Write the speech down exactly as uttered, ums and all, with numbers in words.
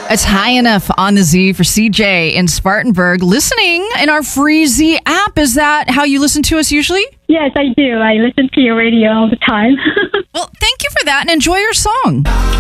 It's High Enough on the Z for C J in Spartanburg. Listening in our free Z app. Is that how you listen to us usually? Yes, I do. I listen to your radio all the time. Well, thank you for that and enjoy your song.